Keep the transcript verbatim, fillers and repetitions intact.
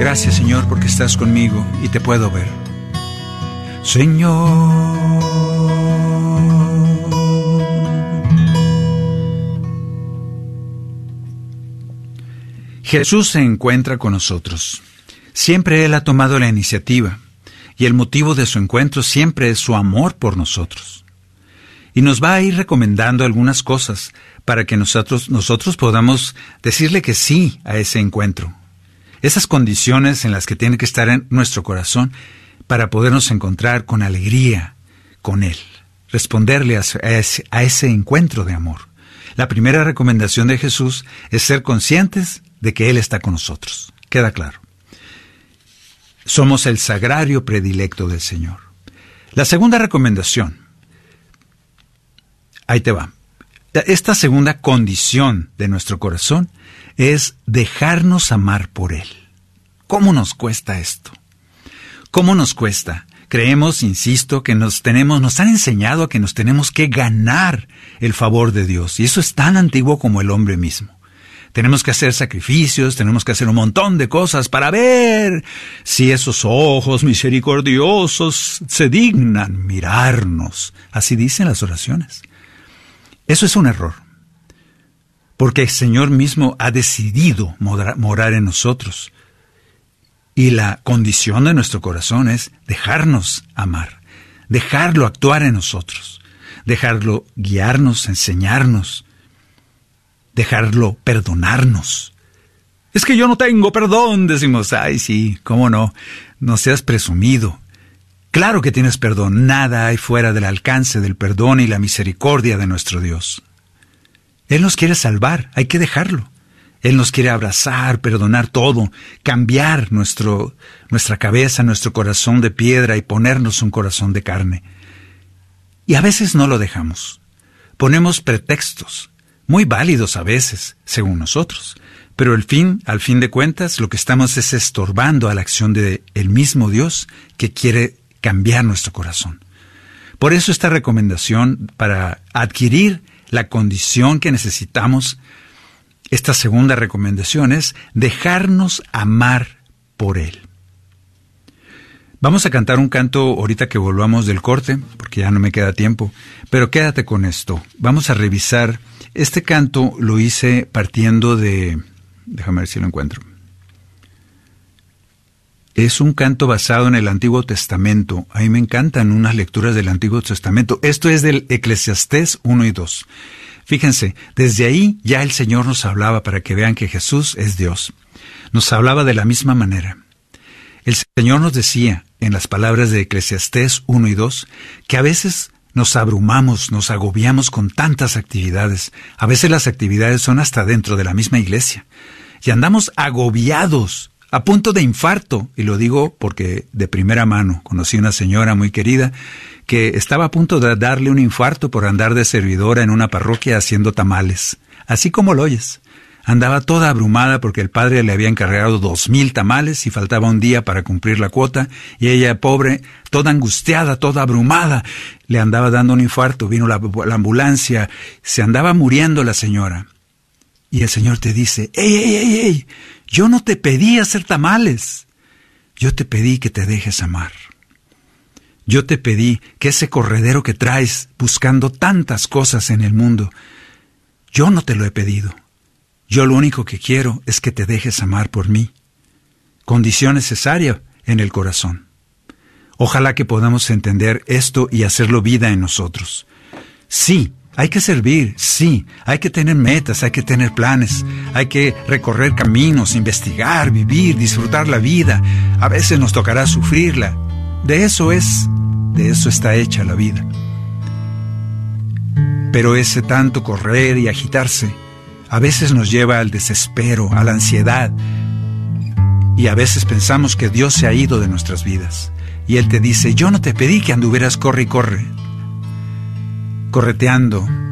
Gracias, Señor, porque estás conmigo y te puedo ver. Señor, Jesús se encuentra con nosotros. Siempre Él ha tomado la iniciativa, y el motivo de su encuentro siempre es su amor por nosotros. Y nos va a ir recomendando algunas cosas para que nosotros, nosotros podamos decirle que sí a ese encuentro. Esas condiciones en las que tiene que estar en nuestro corazón para podernos encontrar con alegría con Él, responderle a ese, a ese encuentro de amor. La primera recomendación de Jesús es ser conscientes de que Él está con nosotros. Queda claro. Somos el sagrario predilecto del Señor. La segunda recomendación, ahí te va. Esta segunda condición de nuestro corazón es dejarnos amar por Él. ¿Cómo nos cuesta esto? ¿Cómo nos cuesta? Creemos, insisto, que nos tenemos, nos han enseñado a que nos tenemos que ganar el favor de Dios. Y eso es tan antiguo como el hombre mismo. Tenemos que hacer sacrificios, tenemos que hacer un montón de cosas para ver si esos ojos misericordiosos se dignan mirarnos. Así dicen las oraciones. Eso es un error, porque el Señor mismo ha decidido morar en nosotros. Y la condición de nuestro corazón es dejarnos amar, dejarlo actuar en nosotros, dejarlo guiarnos, enseñarnos, dejarlo perdonarnos. Es que yo no tengo perdón, decimos. Ay, sí, cómo no, no seas presumido. Claro que tienes perdón, nada hay fuera del alcance del perdón y la misericordia de nuestro Dios. Él nos quiere salvar, hay que dejarlo. Él nos quiere abrazar, perdonar todo, cambiar nuestro, nuestra cabeza, nuestro corazón de piedra y ponernos un corazón de carne. Y a veces no lo dejamos. Ponemos pretextos, muy válidos a veces, según nosotros. Pero al fin, al fin de cuentas, lo que estamos es estorbando a la acción de el mismo Dios que quiere cambiar nuestro corazón. Por eso esta recomendación para adquirir la condición que necesitamos, esta segunda recomendación es dejarnos amar por Él. Vamos a cantar un canto ahorita que volvamos del corte, porque ya no me queda tiempo, pero quédate con esto. Vamos a revisar. Este canto lo hice partiendo de... Déjame ver si lo encuentro. Es un canto basado en el Antiguo Testamento. A mí me encantan unas lecturas del Antiguo Testamento. Esto es del Eclesiastés uno y dos. Fíjense, desde ahí ya el Señor nos hablaba para que vean que Jesús es Dios. Nos hablaba de la misma manera. El Señor nos decía, en las palabras de Eclesiastés uno y dos, que a veces nos abrumamos, nos agobiamos con tantas actividades. A veces las actividades son hasta dentro de la misma iglesia. Y andamos agobiados, a punto de infarto, y lo digo porque de primera mano conocí una señora muy querida que estaba a punto de darle un infarto por andar de servidora en una parroquia haciendo tamales, así como lo oyes. Andaba toda abrumada porque el padre le había encargado dos mil tamales y faltaba un día para cumplir la cuota, y ella, pobre, toda angustiada, toda abrumada, le andaba dando un infarto. Vino la, la ambulancia, se andaba muriendo la señora. Y el Señor te dice, ¡Ey, ey, ey, ey! Yo no te pedí hacer tamales. Yo te pedí que te dejes amar. Yo te pedí que ese corredero que traes buscando tantas cosas en el mundo, yo no te lo he pedido. Yo lo único que quiero es que te dejes amar por mí. Condición necesaria en el corazón. Ojalá que podamos entender esto y hacerlo vida en nosotros. Sí, hay que servir, sí, hay que tener metas, hay que tener planes, hay que recorrer caminos, investigar, vivir, disfrutar la vida. A veces nos tocará sufrirla. De eso es, de eso está hecha la vida. Pero ese tanto correr y agitarse a veces nos lleva al desespero, a la ansiedad. Y a veces pensamos que Dios se ha ido de nuestras vidas. Y Él te dice, yo no te pedí que anduvieras corre y corre, correteando,